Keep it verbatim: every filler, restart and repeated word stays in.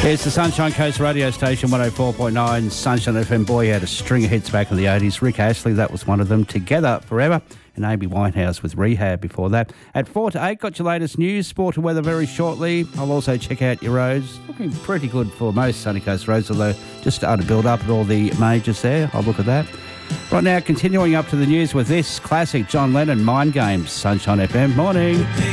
It's the Sunshine Coast radio station, one oh four point nine Sunshine F M. Boy, had a string of hits back in the eighties. Rick Astley, that was one of them. Together Forever. And Amy Winehouse with Rehab before that. At four to eight, got your latest news, sport and weather very shortly. I'll also check out your roads. Looking pretty good for most Sunny Coast roads, although just starting to build up at all the majors there. I'll look at that. Right now, continuing up to the news with this classic John Lennon, Mind Games, Sunshine F M. Morning.